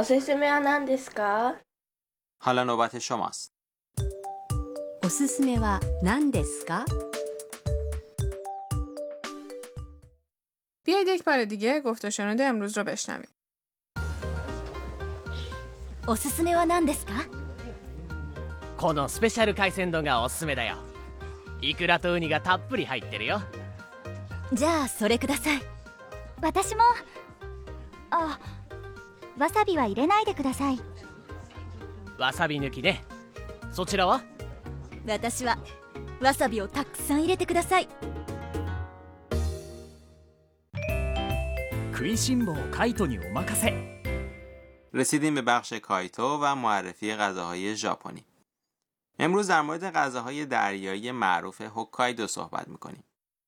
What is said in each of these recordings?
おすすめは何ですか？ حالا نوبت شماست. おすすめは何ですか؟ بیایید یک بار دیگه گفت و شنود امروز رو بشنویم. おすすめは何ですか？ このスペシャル海鮮丼がおすすめだよ。イクラとウニがたっぷり入ってるよ。 じゃあそれください。 私も。あ、わさびは入れないでください。 わさび抜きね。そちらは？ 私はわさびをたくさん入れてください。 食いしん坊カイトにお任せ。 رسیدیم به بخش کایتو و معرفی غذاهای ژاپنی. امروز در مورد غذاهای دریایی معروف هوکایدو صحبت می‌کنیم.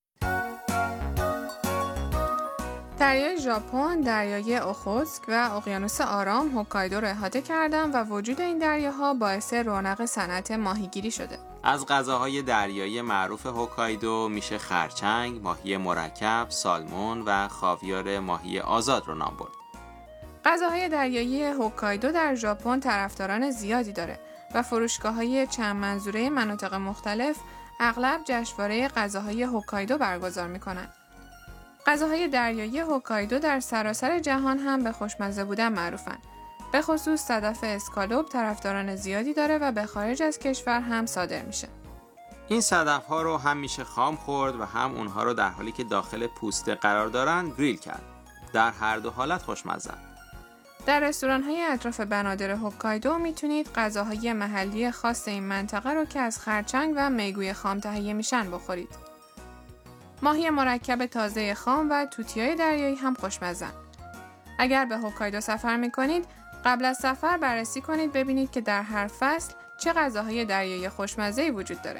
دریای ژاپن، دریای اوخوتسک و اقیانوس آرام هوکایدو را احاطه کردن و وجود این دریاها باعث رونق صنعت ماهیگیری شده. از غذاهای دریایی معروف هوکایدو میشه خرچنگ، ماهی مرکب، سالمون و خاویار ماهی آزاد رو نام برد. غذاهای دریایی هوکایدو در ژاپن طرفداران زیادی داره و فروشگاه‌های چند منظوره مناطق مختلف اغلب جشنواره غذاهای هوکایدو برگزار می‌کنن. غذاهای دریایی هوکایدو در سراسر جهان هم به خوشمزه بودن معروفن. به خصوص صدف اسکالوپ طرفداران زیادی داره و به خارج از کشور هم صادر میشه. این صدف‌ها رو هم میشه خام خورد و هم اونها رو در حالی که داخل پوسته قرار دارن گریل کرد. در هر دو حالت خوشمزه. در رستوران‌های اطراف بنادر هوکایدو میتونید غذاهای محلی خاص این منطقه رو که از خرچنگ و میگوی خام تهیه میشن بخورید. ماهی مرکب تازه خام و توتیای دریایی هم خوشمزن. اگر به هوکایدو سفر میکنید، قبل از سفر بررسی کنید ببینید که در هر فصل چه غذاهای دریایی خوشمزه‌ای وجود داره.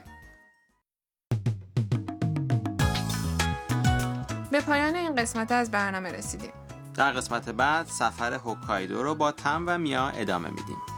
به پایان این قسمت از برنامه رسیدیم. در قسمت بعد سفر هوکایدو رو با تم و میا ادامه میدیم.